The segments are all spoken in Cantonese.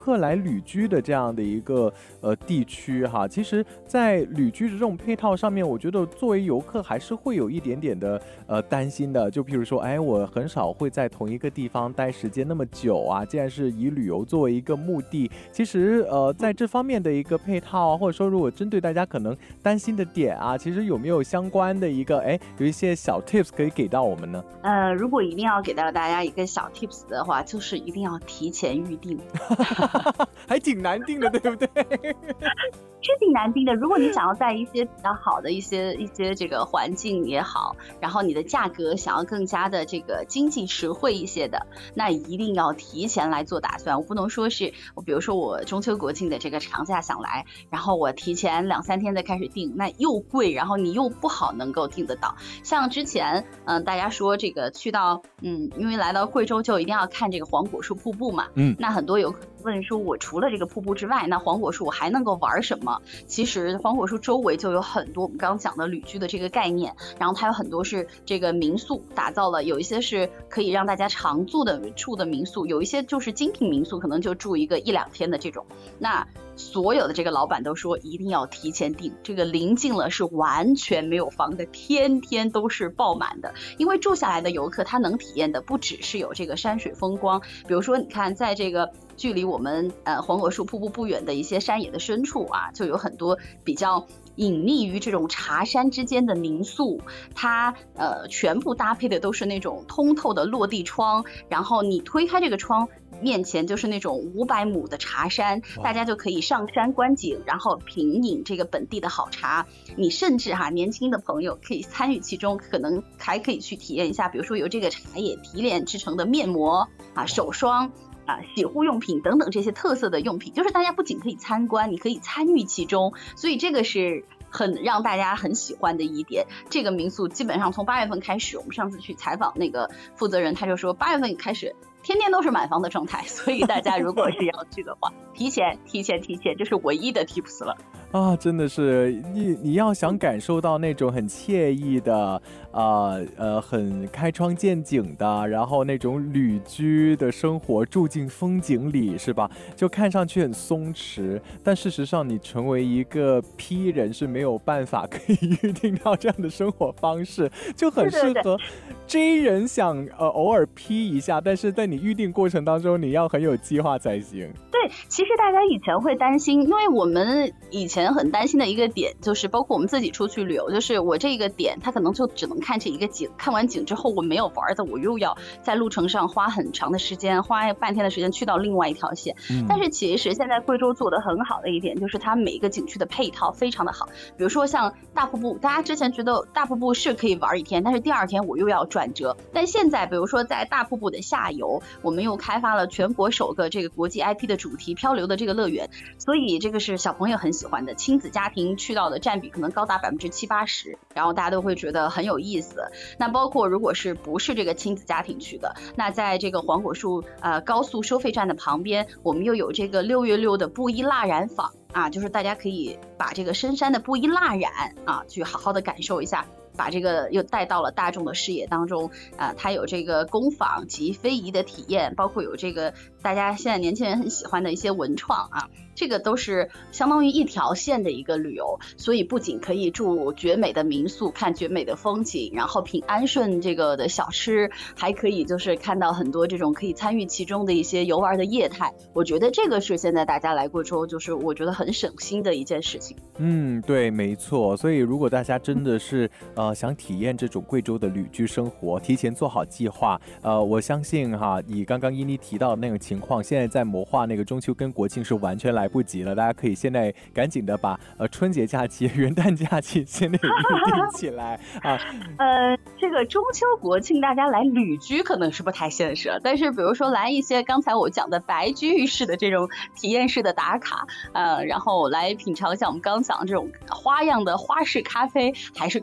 客来旅居的这样的一个地区哈，其实在旅居的这种配套上面，我觉得作为游客还是会有一点点的担心的。就譬如说，哎，我很少会在同一个地方待时间那么久啊，既然是以旅游作为一个目的，其实在这方面的一个配套，或者说如果针对大家可能担心的点啊，其实有没有相关的一个有一些小 tips 可以给到我们呢？ 如果一定要给到大家一个小 tips 的话，就是一定要提前预定。 还挺难定的，对不对？ 是挺难定的。如果你想要在一些比较好的一些这个环境也好，然后你的价格想要更加的这个经济实惠一些的，那一定要提前来做打算。我不能说是比如说我中秋国庆的这个长假想来，然后我提前2-3天再开始订，那又贵，然后你又不好能够订得到。像之前大家说这个去到因为来到贵州就一定要看这个黄果树瀑布嘛，那很多游客问说，我除了这个瀑布之外，那黄果树我还能够玩什么？其实黄果树周围就有很多我们刚刚讲的旅居的这个概念，然后它有很多是这个民宿打造了，有一些是可以让大家常住的民宿，有一些就是精品民宿，可能就住一个1-2天的这种。那所有的这个老板都说一定要提前订，这个临近了是完全没有房的，天天都是爆满的。因为住下来的游客他能体验的不只是有这个山水风光，比如说你看在这个距离我们黄果树瀑布不远的一些山野的深处啊，就有很多比较隐匿于这种茶山之间的民宿，它全部搭配的都是那种通透的落地窗，然后你推开这个窗，面前就是那种500亩的茶山，大家就可以上山观景，然后品饮这个本地的好茶。你甚至年轻的朋友可以参与其中，可能还可以去体验一下，比如说有这个茶叶提炼制成的面膜手霜洗护用品等等这些特色的用品，就是大家不仅可以参观，你可以参与其中，所以这个是很让大家很喜欢的一点。这个民宿基本上从8月份开始，我们上次去采访那个负责人，他就说8月份开始天天都是满房的状态，所以大家如果是要去的话，提前，这是唯一的 tips 了。 真的是你要想感受到那种很惬意的很开窗见景的，然后那种旅居的生活，住进风景里，是吧？就看上去很松弛，但事实上你成为一个 P 人是没有办法可以预定到这样的生活方式，就很适合 J 人想偶尔 P 一下，但是在你预定过程当中你要很有计划才行。 对，其实大家以前会担心，因为我们以前很担心的一个点就是，包括我们自己出去旅游，就是我这个点它可能就只能看这一个景，看完景之后我没有玩的，我又要在路程上花很长的时间，花半天的时间去到另外一条线。但是其实现在贵州做得很好的一点就是它每一个景区的配套非常的好，比如说像大瀑布，大家之前觉得大瀑布是可以玩1天，但是第2天我又要转折，但现在比如说在大瀑布的下游，我们又开发了全国首个这个国际 IP 的主题漂流的这个乐园，所以这个是小朋友很喜欢的，亲子家庭去到的占比可能高达70-80%，然后大家都会觉得很有意思。那包括如果是不是这个亲子家庭去的，那在这个黄果树高速收费站的旁边，我们又有这个6月6的布依蜡染坊就是大家可以把这个深山的布依蜡染去好好的感受一下，把这个又带到了大众的视野当中它有这个工坊及非遗的体验，包括有这个大家现在年轻人很喜欢的一些文创这个都是相当于一条线的一个旅游，所以不仅可以住绝美的民宿，看绝美的风景，然后品安顺这个的小吃，还可以就是看到很多这种可以参与其中的一些游玩的业态。我觉得这个是现在大家来贵州就是我觉得很省心的一件事情。 对，没错。所以如果大家真的是想体验这种贵州的旅居生活，提前做好计划，我相信以刚刚伊妮提到的那种情况，现在在谋划那个中秋跟国庆是完全来不及了，大家可以现在赶紧的把春节假期、元旦假期现在也预定起来这个中秋国庆大家来旅居可能是不太现实，但是比如说来一些刚才我讲的白居易式的这种体验式的打卡然后来品尝一下我们刚讲这种花样的花式咖啡还是可以的。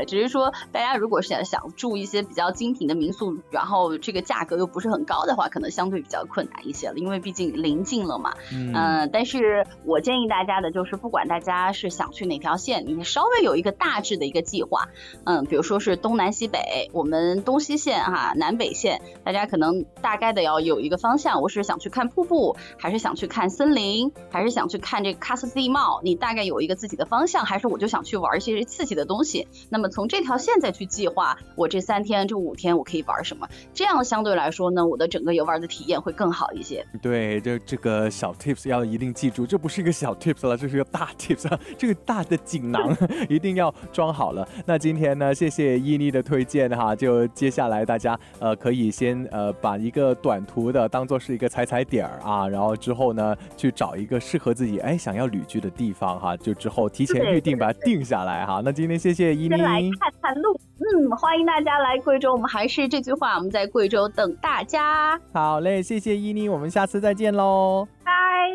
只是说大家如果是想住一些比较精品的民宿，然后这个价格又不是很高的话，可能相对比较困难一些了，因为毕竟临近了嘛。但是我建议大家的就是，不管大家是想去哪条线，你稍微有一个大致的一个计划，比如说是东南西北，我们东西线南北线，大家可能大概的要有一个方向，我是想去看瀑布，还是想去看森林，还是想去看这个喀斯特地貌，你大概有一个自己的方向，还是我就想去玩一些刺激的东西，那么从这条线再去计划我这3天这5天我可以玩什么，这样相对来说呢，我的整个游玩的体验会更好一些。 对，这个小 tips 要一定记住，这不是一个小 tips 了，这是个大 tips 了，这个大的锦囊一定要装好了。那今天呢，谢谢伊妮的推荐就接下来大家可以先把一个短途的当做是一个踩点然后之后呢去找一个适合自己想要旅居的地方就之后提前预定把它定下来那今天谢谢伊妮， 先来看看路。欢迎大家来贵州，我们还是这句话，我们在貴州等大家。 好嘞，謝謝伊妮，我們下次再見咯。 拜。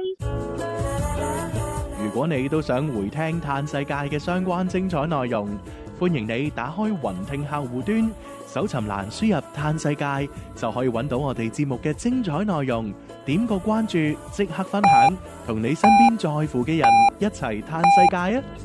如果你都想回聽嘆世界嘅相關精彩內容，歡迎你打開雲聽客戶端，搜尋欄輸入嘆世界，就可以揾到我哋節目嘅精彩內容。點個關注，即刻分享，同你身邊在乎嘅人一齊嘆世界啊！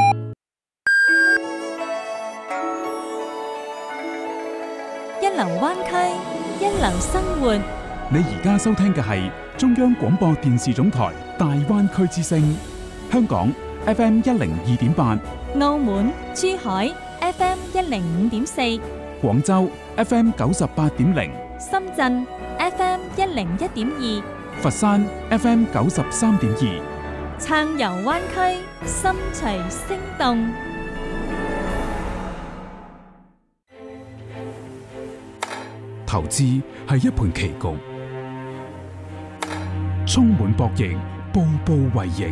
一流灣區，一流生活。 你而家收聽嘅係中央廣播電視總台大灣區之聲，香港 FM 102.8， 澳門、珠海 FM 105.4， 廣州 FM 98.0， 深圳 FM 101.2， 佛山 FM 93.2。 撐遊灣區，心隨聲動。 投資係一盤棋局，充滿博弈，步步為營。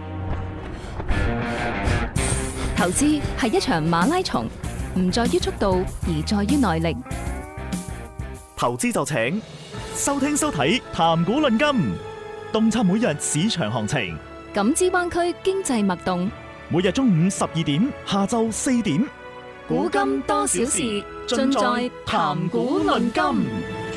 投資係一場馬拉松，唔在於速度，而在於耐力。 投資就請收聽收睇談股論金，洞察每日市場行情， 感知灣區經濟脈動。 每日中午12點，下晝4點。 古今多少事，盡在談股論金。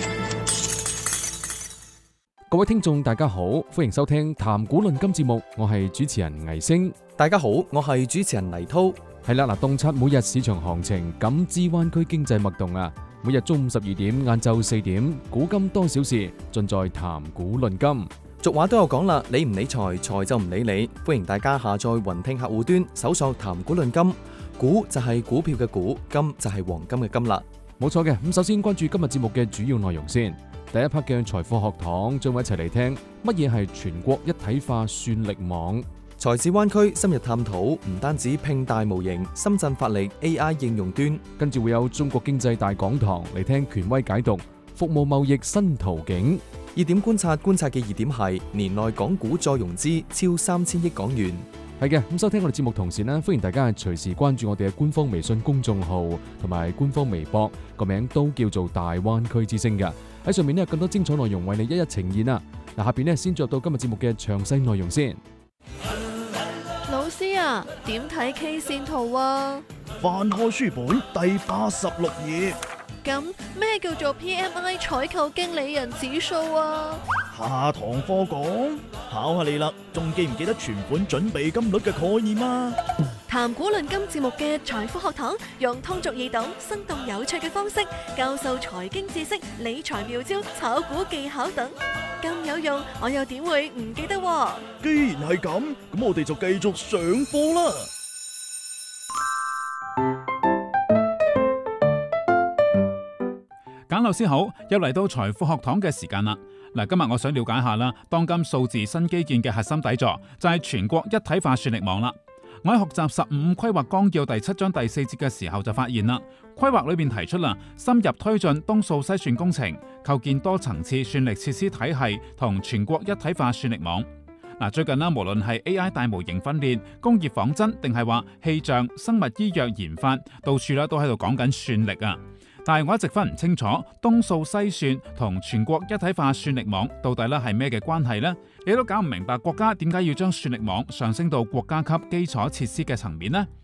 各位聽眾大家好，歡迎收聽談股論金節目，我係主持人倪星。 大家好，我係主持人黎濤。 係啦，洞察每日市場行情，感知灣區經濟脈動啊！每日中午12點，晏晝4點，古今多少事，盡在談股論金。 俗話都有講啦，理唔理財，財就唔理你。歡迎大家下載雲聽客戶端，搜索談股論金。股就係股票嘅股，金就係黃金嘅金啦。 冇錯嘅，咁首先關注今日節目嘅主要內容先。第一 part 嘅財富學堂，將會一齊嚟聽乜嘢係全國一體化算力網。 財智灣區深入探討，唔單止拼大模型，深圳發力 AI 應用端。 跟住會有中國經濟大講堂嚟聽權威解讀服務貿易新途徑。 熱點觀察嘅熱點係年內港股再融資超3000億港元。 係嘅，咁收聽我哋節目同時呢，歡迎大家隨時關注我哋嘅官方微信公眾號同埋官方微博，個名都叫做大灣區之聲嘅。喺上面呢有更多精彩內容為你一一呈現啦。嗱，下邊呢先進入到今日節目嘅詳細內容先。 老師啊，點睇 K 線圖啊？ 翻開書本第86頁。 咁咩叫做 PMI 採購經理人指數啊？ 下堂課講，考下你啦，仲記唔記得存款準備金率嘅概念啊？ 談股論金節目嘅財富學堂，用通俗易懂、生動有趣嘅方式教授財經知識、理財妙招、炒股技巧等，咁有用，我又點會唔記得喎？ 既然係咁，咁我哋就繼續上課啦。 簡老師好，又嚟到財富學堂嘅時間啦。嗱，今日我想了解下啦，當今數字新基建嘅核心底座就係全國一體化算力網啦。我喺學習15規劃綱要第7章第4節嘅時候就發現啦，規劃裏邊提出啦，深入推進東數西算工程，構建多層次算力設施體系同全國一體化算力網。嗱，最近啦，無論係 AI 大模型訓練、工業仿真，定係話氣象、生物醫藥研發，到處啦都喺度講緊算力啊。但係我一直分唔清楚東數西算同全國一體化算力網到底咧係咩嘅關係呢？你都搞唔明白國家點解要將算力網上升到國家級基礎設施嘅層面呢？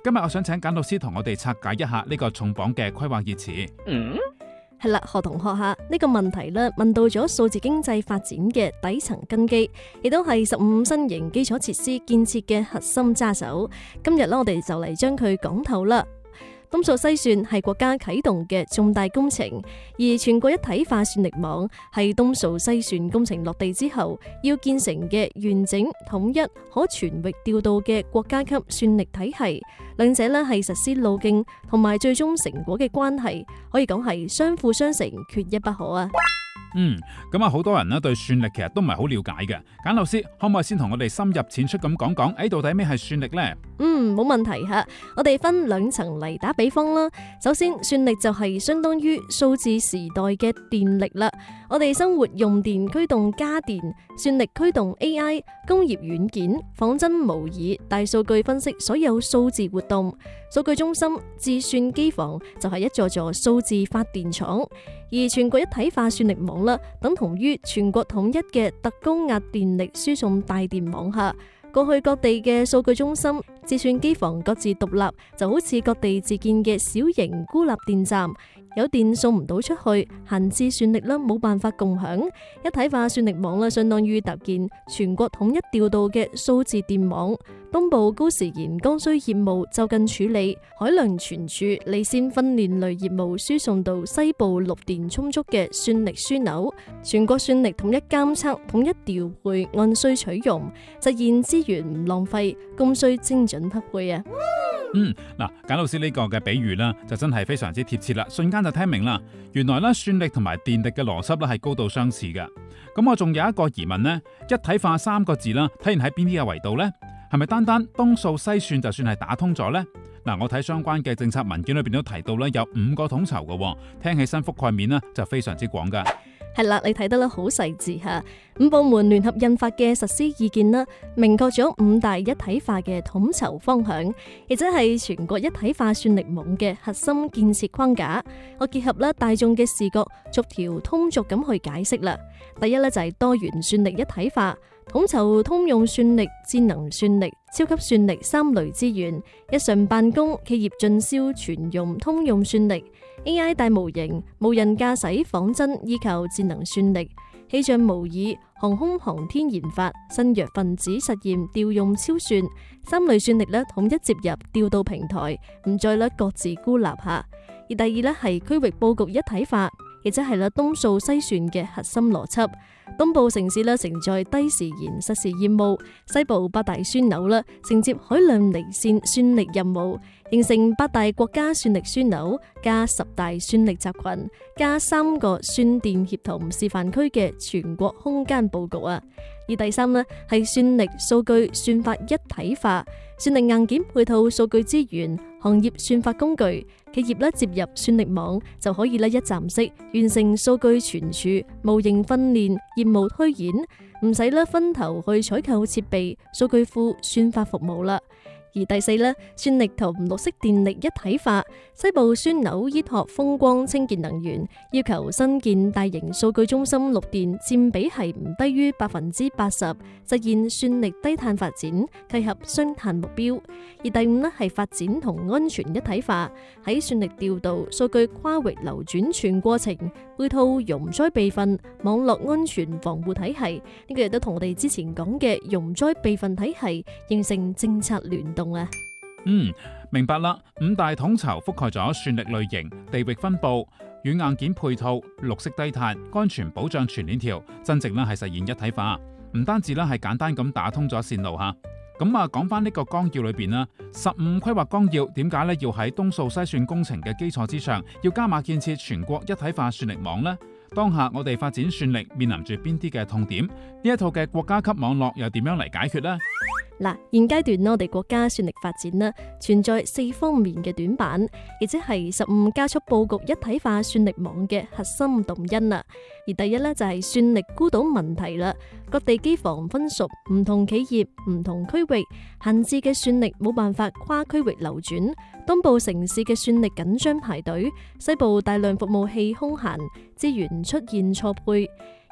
今日我想請簡老師同我哋拆解一下呢個重磅嘅規劃熱詞。 係啦，學同學下呢個問題呢，問到咗數字經濟發展嘅底層根基，亦都係15新型基礎設施建設嘅核心揸手。今日呢，我哋就嚟將佢講透啦。東數西算係國家啟動嘅重大工程，而全國一體化算力網係東數西算工程落地之後要建成嘅完整、統一、可全域調度嘅國家級算力體系。兩者呢係實施路徑同埋最終成果嘅關係，可以講係相輔相成，缺一不可啊！ 咁好多人呢對算力其實都唔係好了解嘅。簡老師可唔可以先同我哋深入淺出咁講講，到底咩係算力呢？ 冇問題吓。我哋分2層嚟打比方啦。首先，算力就係相當於數字時代嘅電力啦。我哋生活用電驅動家電，算力驅動 AI、工業軟件、仿真模擬、大數據分析所有數字活動。數據中心、計算機房就係一座座數字發電廠，而全國一體化算力網啦，等同於全國統一嘅特高壓電力輸送大電網下。過去各地嘅數據中心、計算機房各自獨立，就好似各地自建嘅小型孤立電站，有電送唔到出去，閒置算力啦冇辦法共享。一體化算力網啦，相當於搭建全國統一調度嘅數字電網。東部高時延剛需業務就近處理，海量存儲、離線訓練類業務輸送到西部綠電充足嘅算力樞紐，全國算力統一監測、統一調配，按需取用，實現資源唔浪費，供需精準匹配啊！ 簡老師呢個嘅比喻啦，就真係非常之貼切啦，瞬間就聽明啦。原來咧算力同埋電力嘅邏輯咧係高度相似嘅。咁我仲有一個疑問呢，一體化3個字啦，體現喺邊啲嘅維度呢？係咪單單東數西算就算係打通咗呢？我睇相關嘅政策文件裏邊都提到咧，有5個統籌嘅，聽起身覆蓋面呢就非常之廣噶。 係啦，你睇得啦好細緻吓，5部門聯合印發嘅實施意見啦，明確咗5大一體化嘅統籌方向，亦即係全國一體化算力網嘅核心建設框架。我結合啦大眾嘅視覺，逐條通俗咁去解釋啦。第一咧就係多元算力一體化，統籌通用算力、智能算力、超級算力3類資源，日常辦公、企業進銷全用通用算力。AI 大模型、無人駕駛仿真依靠智能算力，氣象模擬、航空航天研發、新藥分子實驗調用超算3類算力咧統一接入調度平台，唔再咧各自孤立下。而第二咧係區域佈局一體化，亦即係東數西算嘅核心邏輯。東部城市咧承載低時延實時業務，西部8大樞紐啦承接海量離線算力任務，形成8大國家算力樞紐加10大算力集群加3個算電協同示範區嘅全國空間佈局啊！而第三呢係算力數據算法一體化，算力硬件配套數據資源、行業算法工具，企業咧接入算力網就可以咧一站式完成數據存儲、模型訓練、業務推演，唔使咧分頭去採購設備、數據庫、算法服務啦。而第四呢，算力同綠色電力一體化，西部樞紐依託風光清潔能源，要求新建大型數據中心綠電佔比係唔低於80%，實現算力低碳發展，契合雙碳目標。而第五呢係發展同安全一體化，喺算力調度、數據跨域流轉全過程，配套容災備份、網絡安全防護體系，呢個亦都同我哋之前講嘅容災備份體系形成政策聯動。 明白啦。5大統籌覆蓋咗算力類型、地域分佈、軟硬件配套、綠色低碳、安全保障全鏈條，真正係實現一體化。唔單止係簡單咁打通咗線路吓。咁講翻呢個綱要裏邊啦，15規劃綱要點解要喺東數西算工程嘅基礎之上，要加碼建設全國一體化算力網呢？當下我哋發展算力面臨住邊啲嘅痛點？呢一套嘅國家級網絡又點樣嚟解決呢？ 現階段我哋國家算力發展存在4方面嘅短板，亦即係15加速佈局一體化算力網嘅核心動因啦。而第一呢，就係算力孤島問題啦，各地機房分屬唔同企業、唔同區域，閒置嘅算力冇辦法跨區域流轉，東部城市嘅算力緊張排隊，西部大量服務器空閒，資源出現錯配。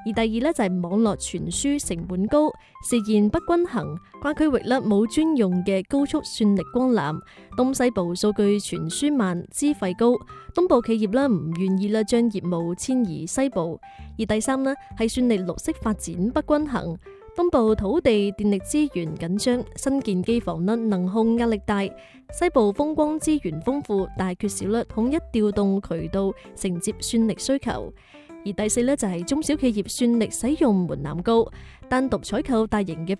而第二咧就係網絡傳輸成本高，時延不均衡，跨區域咧冇專用嘅高速算力光纜，東西部數據傳輸慢，資費高，東部企業咧唔願意咧將業務遷移西部。而第三呢係算力綠色發展不均衡，東部土地電力資源緊張，新建機房呢能控壓力大，西部風光資源豐富，但係缺少咧統一調動渠道承接算力需求。而第四呢就係中小企業算力使用門檻高，單獨採購大型嘅